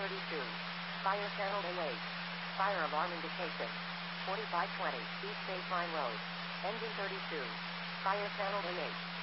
32. Fire channel A8. Fire alarm indication. 4520 East Baseline Road. Engine 32. Fire channel A8.